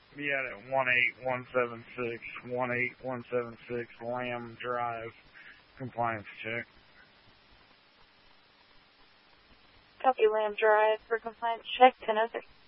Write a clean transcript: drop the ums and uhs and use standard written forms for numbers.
Be at 18176 Lamb Drive. Compliance check. Copy Lamb Drive for compliance check 1006.